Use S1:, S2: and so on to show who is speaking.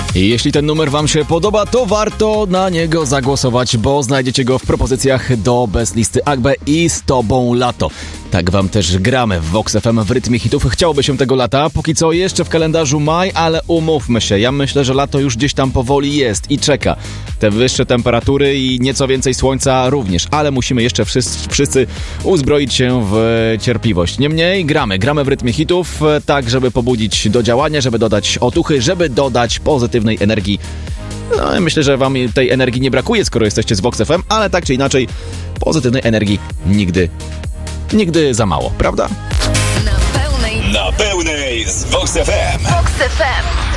S1: I jeśli ten numer wam się podoba, to warto na niego zagłosować, bo znajdziecie go w propozycjach do Best Listy Agbe i Z Tobą Lato. Tak wam też gramy w Vox FM w rytmie hitów. Chciałoby się tego lata, póki co jeszcze w kalendarzu maj, ale umówmy się, ja myślę, że lato już gdzieś tam powoli jest i czeka. Te wyższe temperatury i nieco więcej słońca również, ale musimy jeszcze wszyscy uzbroić się w cierpliwość. Niemniej gramy w rytmie hitów, tak żeby pobudzić do działania, żeby dodać otuchy, żeby dodać pozytywnej energii. No, myślę, że wam tej energii nie brakuje, skoro jesteście z Vox FM, ale tak czy inaczej pozytywnej energii nigdy za mało, prawda?
S2: Na pełnej z Vox FM.
S3: Vox FM.